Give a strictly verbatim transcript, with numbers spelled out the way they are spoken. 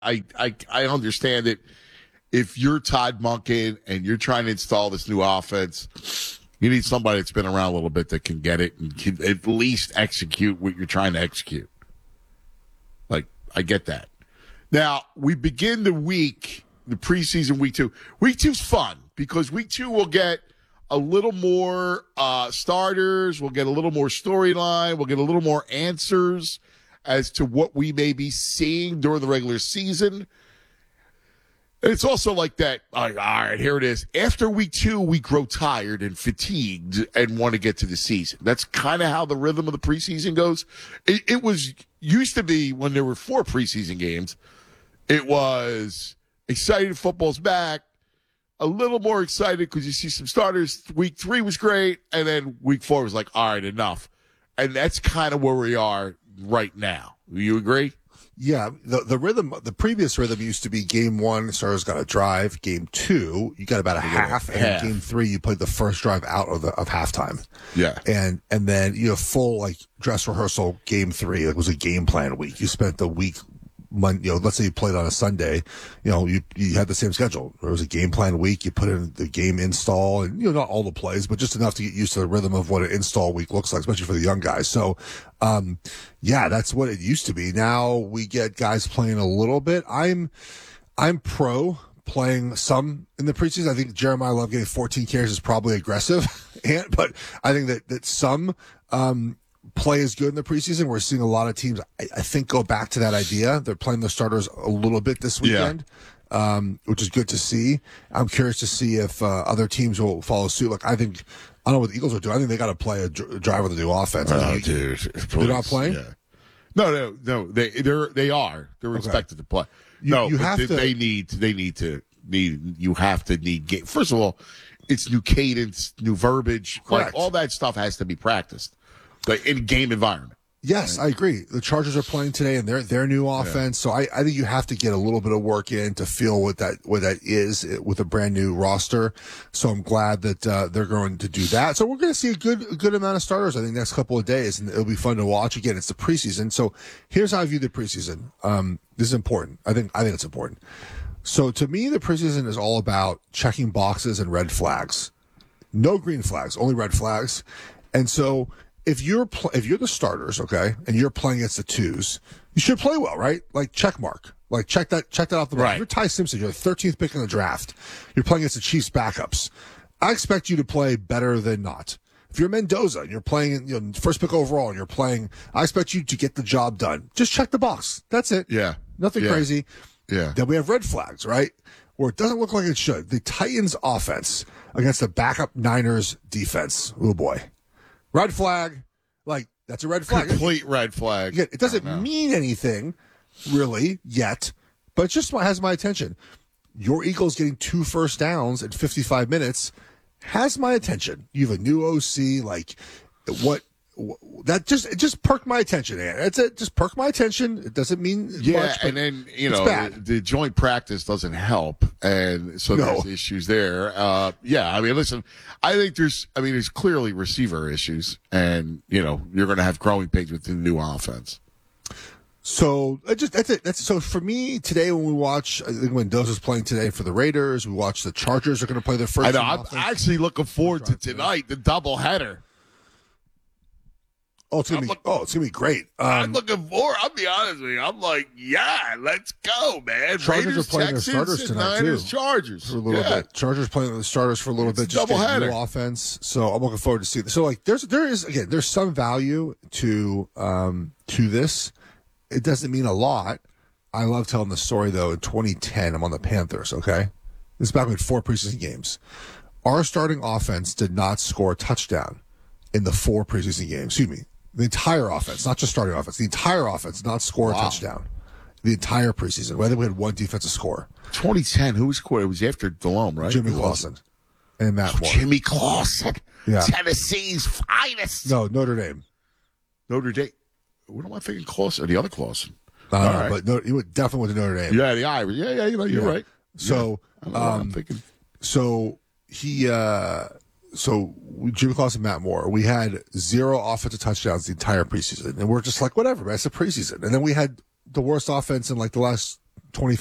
I, I, I understand it. If you're Todd Monken and you're trying to install this new offense, you need somebody that's been around a little bit that can get it and can at least execute what you're trying to execute. Like, I get that. Now, we begin the week, the preseason week two. Week two's fun because week two will get a little more uh, starters. We'll get a little more storyline. We'll get a little more answers as to what we may be seeing during the regular season. And it's also like that, all right, here it is. After week two, we grow tired and fatigued and want to get to the season. That's kind of how the rhythm of the preseason goes. It, it was used to be when there were four preseason games. It was excited, football's back. A little more excited because you see some starters. Week three was great, and then week four was like, all right, enough. And that's kind of where we are right now. You agree? Yeah, the the rhythm, the previous rhythm used to be game one, starters got a drive. Game two, you got about a half, and half. game three, you played the first drive out of the of halftime. Yeah, and and then you know full like dress rehearsal. Game three, it was a game plan week. You spent the week. Monday, you know, let's say you played on a Sunday, you know, you you had the same schedule. There was a game plan week. You put in the game install, and you know, not all the plays, but just enough to get used to the rhythm of what an install week looks like, especially for the young guys. So, um, yeah, that's what it used to be. Now we get guys playing a little bit. I'm, I'm pro playing some in the preseason. I think Jeremiah Love getting fourteen carries is probably aggressive, and but I think that that some, um. play is good in the preseason. We're seeing a lot of teams, I, I think, go back to that idea. They're playing the starters a little bit this weekend, yeah. um, which is good to see. I'm curious to see if uh, other teams will follow suit. Like, I think, I don't know what the Eagles are doing. I think they got to play a dr- drive with a new offense. Oh, dude. Please. They're not playing? Yeah. No, no, no. They they're they are. They're okay. expected to play. You, no, you but have they, to, they need they need to need you have to need game. First of all, it's new cadence, new verbiage. Correct. Like all that stuff has to be practiced. Like in game environment. Yes, I agree. The Chargers are playing today and their their new offense. Yeah. So I, I think you have to get a little bit of work in to feel what that what that is with a brand new roster. So I'm glad that uh, they're going to do that. So we're going to see a good a good amount of starters, I think, next couple of days, and it'll be fun to watch. Again, it's the preseason. So here's how I view the preseason. Um, this is important. I think I think it's important. So to me, the preseason is all about checking boxes and red flags. No green flags, only red flags. And so if you're pl- if you're the starters, okay, and you're playing against the twos, you should play well, right? Like check mark, like check that check that off the box. Right. If you're Ty Simpson, you're the thirteenth pick in the draft. You're playing against the Chiefs backups. I expect you to play better than not. If you're Mendoza and you're playing, you know, first pick overall, and you're playing, I expect you to get the job done. Just check the box. That's it. Yeah. Nothing yeah. crazy. Yeah. Then we have red flags, right? Where it doesn't look like it should. The Titans offense against the backup Niners defense. Oh boy. Red flag. Like, that's a red flag. Complete red flag. Again, it doesn't mean anything, really, yet, but it just has my attention. Your Eagles getting two first downs in fifty-five minutes has my attention. You have a new O C, like, what, what that just, it just perked my attention. That's it. Just perked my attention. It doesn't mean yeah, much, and then, you know, bad. The, the joint practice doesn't help, and so No. there's issues there. Uh, yeah, I mean, listen, I think there's, I mean, there's clearly receiver issues, and, you know, you're going to have growing pains with the new offense. So I just that's it. That's so for me today when we watch. I think when Mendoza's playing today for the Raiders, we watch the Chargers are going to play their first. I know. I'm actually looking forward to tonight, the doubleheader. Oh, it's gonna I'm be. look, oh, it's gonna be great. Um, I'm looking forward. I'll be honest with you. I'm like, yeah, let's go, man. Chargers Raiders, are playing Texans, their starters tonight Niners, too. Chargers For a little yeah. bit. Chargers playing the starters for a little it's bit. Just doubleheader. getting new offense. So I'm looking forward to see this. So like, there's there is again, there's some value to um to this. It doesn't mean a lot. I love telling the story though. In twenty ten, I'm on the Panthers. Okay, this is back when four preseason games. Our starting offense did not score a touchdown in the four preseason games. Excuse me. The entire offense, not just starting offense, the entire offense did not score wow. a touchdown. The entire preseason. Whether we had one defensive score. twenty ten, who was scored? It was after Delhomme, right? Jimmy Clausen. And Matt Moore. Jimmy Clausen. Yeah. Tennessee's finest. No, Notre Dame. Notre Dame. What am I thinking? Clausen? Or the other Clausen? Uh, All right. But no, he would definitely went to Notre Dame. Yeah, the Irish. Yeah, yeah, you know, you're yeah. right. So, yeah. um, I'm thinking. So he, uh, so Jimmy Clausen and Matt Moore, we had zero offensive touchdowns the entire preseason. And we're just like, whatever, man, it's a preseason. And then we had the worst offense in like the last twenty